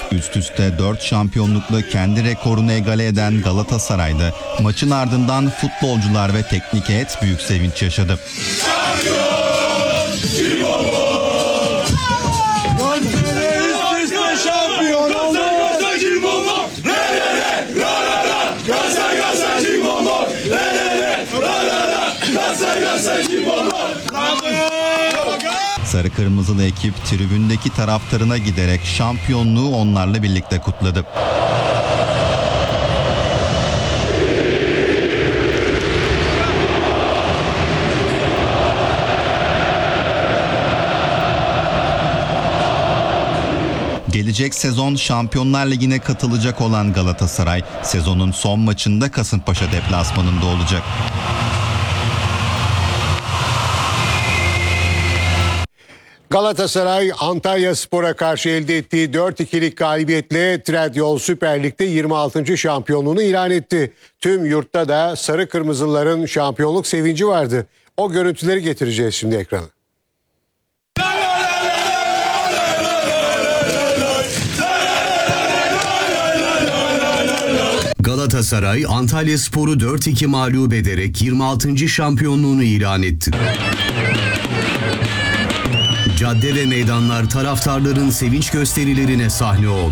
Üst üste 4 şampiyonlukla kendi rekorunu egale eden Galatasaray'da maçın ardından futbolcular ve teknik heyet büyük sevinç yaşadı. Sarı kırmızılı ekip tribündeki taraftarına giderek şampiyonluğu onlarla birlikte kutladı. Gelecek sezon Şampiyonlar Ligi'ne katılacak olan Galatasaray, sezonun son maçında Kasımpaşa deplasmanında olacak. Galatasaray Antalyaspor'a karşı elde ettiği 4-2'lik galibiyetle Trendyol Süper Lig'de 26. şampiyonluğunu ilan etti. Tüm yurtta da sarı kırmızıların şampiyonluk sevinci vardı. O görüntüleri getireceğiz şimdi ekrana. Galatasaray Antalyaspor'u 4-2 mağlup ederek 26. şampiyonluğunu ilan etti. Cadde ve meydanlar taraftarların sevinç gösterilerine sahne oldu.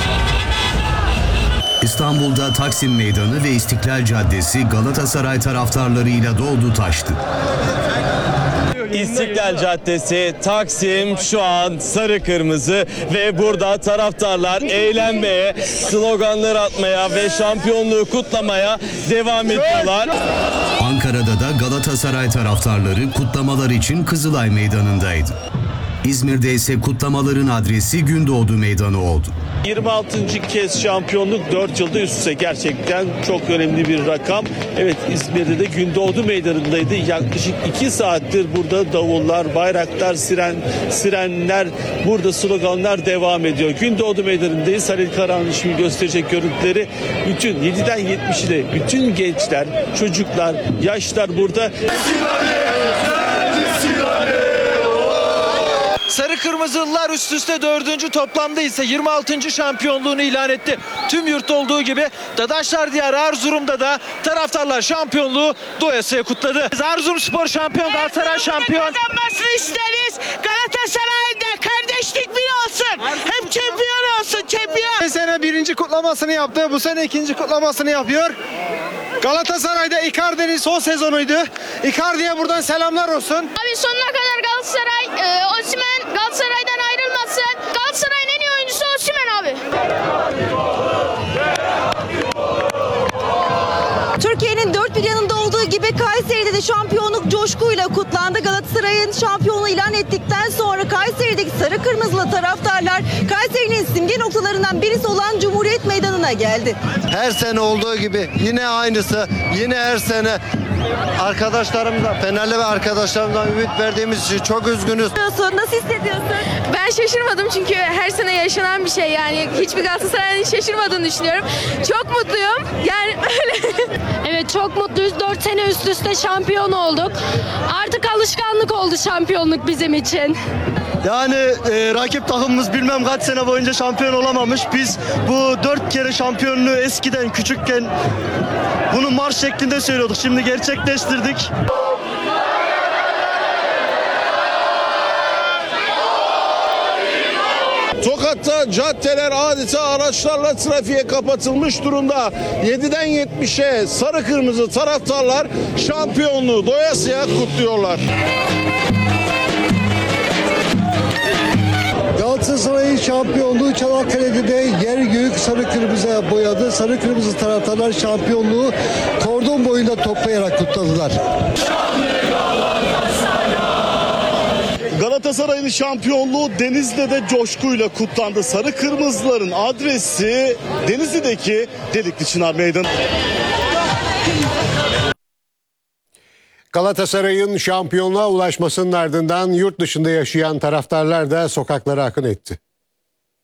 İstanbul'da Taksim Meydanı ve İstiklal Caddesi Galatasaray taraftarlarıyla doldu taştı. İstiklal Caddesi, Taksim şu an sarı kırmızı ve burada taraftarlar eğlenmeye, sloganlar atmaya ve şampiyonluğu kutlamaya devam ediyorlar. Ankara'da da Galatasaray taraftarları kutlamalar için Kızılay Meydanı'ndaydı. İzmir'de ise kutlamaların adresi Gündoğdu Meydanı oldu. 26. kez şampiyonluk 4 yılda üst üste, gerçekten çok önemli bir rakam. Evet, İzmir'de de Gündoğdu Meydanı'ndaydı. Yaklaşık 2 saattir burada davullar, bayraklar, sirenler, burada sloganlar devam ediyor. Gündoğdu Meydanı'ndayız. Halil Karahan'ın şimdi gösterecek görüntüleri. Bütün 7'den 70'e bütün gençler, çocuklar, yaşlar burada. Sarı Kırmızılılar üst üste 4. toplamda ise 26. şampiyonluğunu ilan etti. Tüm yurtta olduğu gibi Dadaşlar Diyarı Erzurum'da da taraftarlar şampiyonluğu doyasıya kutladı. Erzurumspor şampiyon, Galatasaray şampiyon. Kazanmasını isteriz. Galatasaray'da kardeşlik bir olsun. Hep şampiyon olsun, şampiyon. Geçen sene 1. kutlamasını yaptı. Bu sene 2. kutlamasını yapıyor. Galatasaray'da Icardi'nin son sezonuydu. Icardi'ye buradan selamlar olsun. Abi sonuna kadar Galatasaray, Osimhen Galatasaray'dan ayrılmasın. Galatasaray'ın en iyi oyuncusu Osimhen abi. Türkiye'nin dört bir yanında olduğu gibi Kayseri'de de şampiyonluk coşkuyla kutlandı. Galatasaray'ın şampiyonluğu ilan ettikten sonra Kayseri'deki sarı kırmızılı taraftarlar Kayseri'nin simge noktalarından birisi olan Cumhuriyet Meydanı'na geldi. Her sene olduğu gibi yine aynısı, yine her sene arkadaşlarımla, Fenerli ve arkadaşlarımdan ümit verdiğimiz için çok üzgünüz. Nasıl hissediyorsun? Ben şaşırmadım çünkü her sene yaşanan bir şey, yani hiçbir Galatasaray'ın şaşırmadığını düşünüyorum. Çok mutluyum. Yani öyle. Evet, çok mutluyuz. 4 sene üst üste şampiyon olduk. Artık alışkanlık oldu şampiyonluk bizim için. Yani rakip takımımız bilmem kaç sene boyunca şampiyon olamamış. Biz bu 4 kere şampiyonluğu eskiden küçükken bunu marş şeklinde söylüyorduk. Şimdi gerçekleştirdik. Tokat'ta caddeler adeta araçlarla trafiğe kapatılmış durumda. 7'den 70'e sarı kırmızı taraftarlar şampiyonluğu doyasıya kutluyorlar. Galatasaray'ın şampiyonluğu Çanakkale'de de yer gök sarı kırmızıya boyadı. Sarı kırmızı taraftarlar şampiyonluğu kordon boyunda toplayarak kutladılar. Galatasaray'ın şampiyonluğu Denizli'de coşkuyla kutlandı. Sarı kırmızıların adresi Denizli'deki Delikli Çınar Meydanı. Galatasaray'ın şampiyonluğa ulaşmasının ardından yurt dışında yaşayan taraftarlar da sokaklara akın etti.